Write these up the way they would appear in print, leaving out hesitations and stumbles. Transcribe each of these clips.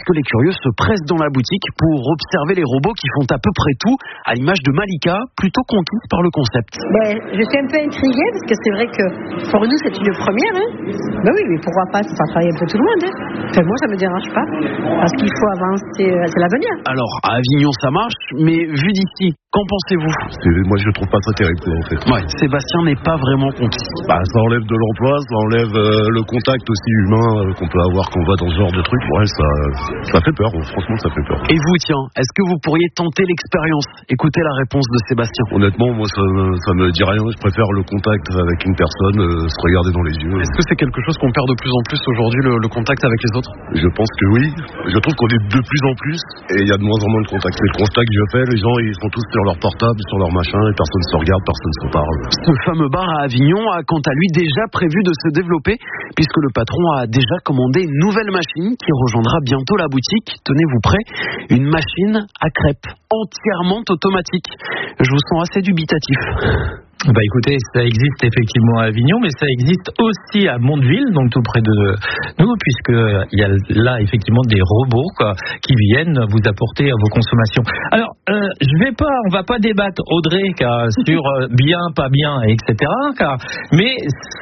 puisque les curieux se pressent dans la boutique pour observer les robots qui font à peu près tout, à l'image de Malika, plutôt conquise par le concept. Je suis un peu intriguée parce que c'est vrai que pour nous c'est une première. Oui, mais pourquoi pas faire travailler un peu tout le monde. Enfin, moi ça me dérange pas parce qu'il faut avancer, c'est l'avenir. Alors à Avignon ça marche, mais vu d'ici, qu'en pensez-vous? Moi je le trouve pas très terrible en fait. Ouais, Sébastien n'est pas vraiment conquis. Ça enlève de l'emploi, ça enlève le contact aussi humain qu'on peut avoir quand on va dans ce genre de truc. Ouais, ça fait peur, franchement ça fait peur. Et vous, tiens, est-ce que vous pourriez tenter l'expérience? Écoutez la réponse de Sébastien. Honnêtement, moi ça me dit rien, je préfère le contact avec une personne, se regarder dans les yeux. Est-ce que c'est quelque chose qu'on perd de plus en plus aujourd'hui, le contact avec les autres? Je pense que oui, je trouve qu'on est de plus en plus et il y a de moins en moins de contact. C'est le constat que je fais, les gens ils sont tous sur leur portable, sur leur machin, et personne se regarde, personne se parle. Ce fameux bar à Avignon a quant à lui déjà prévu de se développer puisque le patron a déjà commandé une nouvelle machine qui rejoindra bientôt la boutique. Tenez-vous prêts, une machine à crêpes entièrement automatique. Je vous sens assez dubitatif. Écoutez, ça existe effectivement à Avignon, mais ça existe aussi à Mondeville, donc tout près de nous, puisqu'il y a là effectivement des robots qui viennent vous apporter à vos consommations. Alors, on va pas débattre, Audrey, sur bien, pas bien, etc. Mais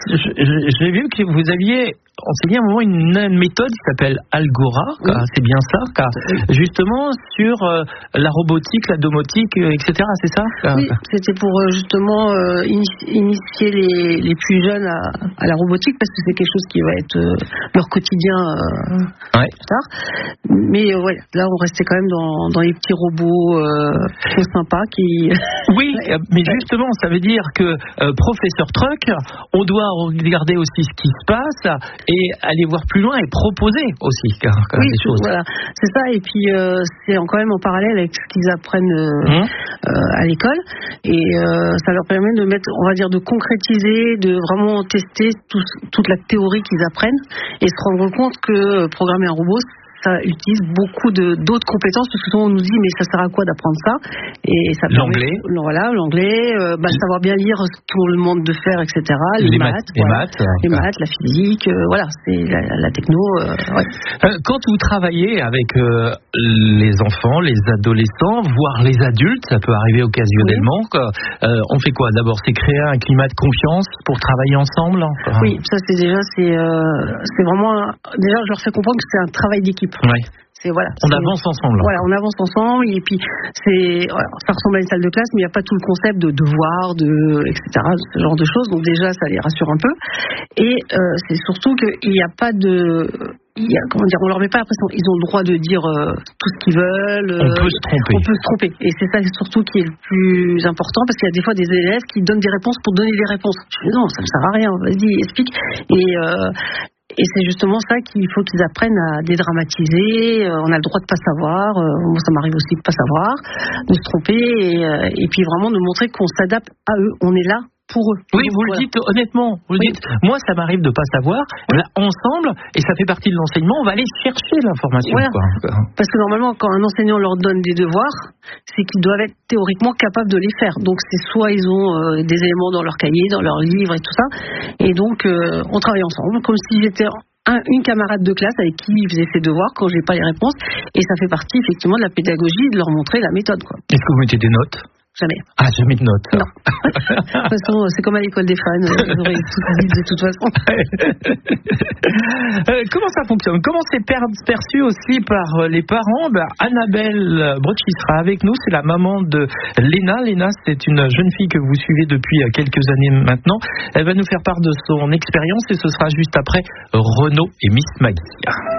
j'ai vu que vous aviez enseigné à un moment une méthode qui s'appelle Algora, c'est bien ça, justement sur la robotique, la domotique, etc. C'est ça? Oui, c'était pour justement initier les plus jeunes à la robotique parce que c'est quelque chose qui va être leur quotidien plus tard. Mais là on restait quand même dans les petits robots trop sympas qui... Oui, mais justement ça veut dire que professeur Truck, on doit regarder aussi ce qui se passe et aller voir plus loin et proposer aussi des choses. Voilà, c'est ça, et puis c'est quand même en parallèle avec ce qu'ils apprennent à l'école et ça leur permet de mettre, on va dire, de concrétiser, de vraiment tester toute la théorie qu'ils apprennent et se rendre compte que programmer un robot, ça utilise beaucoup d'autres compétences parce que souvent on nous dit mais ça sert à quoi d'apprendre ça, et ça l'anglais, savoir bien lire ce qu'on lui demande de faire, etc. Les maths, la physique, c'est la techno. Quand vous travaillez avec les enfants, les adolescents, voire les adultes, ça peut arriver occasionnellement. On fait quoi? D'abord, c'est créer un climat de confiance pour travailler ensemble. Oui, ça c'est vraiment déjà je leur fais comprendre que c'est un travail d'équipe. On avance ensemble. On avance ensemble et puis ça ressemble à une salle de classe, mais il n'y a pas tout le concept de devoir, etc., ce genre de choses. Donc déjà, ça les rassure un peu. Et c'est surtout qu'il n'y a pas de... on leur met pas la pression. Ils ont le droit de dire tout ce qu'ils veulent. On peut se tromper. Et c'est ça surtout qui est le plus important, parce qu'il y a des fois des élèves qui donnent des réponses pour donner des réponses. Je dis non, ça ne sert à rien. Vas-y, explique. Et c'est justement ça qu'il faut qu'ils apprennent à dédramatiser. On a le droit de pas savoir. Moi, ça m'arrive aussi de pas savoir, de se tromper, et puis vraiment de montrer qu'on s'adapte à eux. On est là pour eux. Oui, vous le dites honnêtement. Dites, moi, ça m'arrive de pas savoir. Là, ensemble, et ça fait partie de l'enseignement, on va aller chercher l'information. Parce que normalement, quand un enseignant leur donne des devoirs, c'est qu'ils doivent être théoriquement capables de les faire. Donc, c'est soit ils ont des éléments dans leur cahier, dans leur livre et tout ça. Et donc, on travaille ensemble, comme si j'étais une camarade de classe avec qui ils faisaient ses devoirs quand j'ai pas les réponses. Et ça fait partie effectivement de la pédagogie, de leur montrer la méthode. Est-ce que vous mettez des notes? Jamais. Jamais de notes. Non. De toute façon, c'est comme à l'école des fans, vous aurez tout dit de toute façon. Comment ça fonctionne? Comment c'est perçu aussi par les parents? Annabelle Brocchi sera avec nous, c'est la maman de Léna. Léna, c'est une jeune fille que vous suivez depuis quelques années maintenant. Elle va nous faire part de son expérience et ce sera juste après Renaud et Miss Maggie.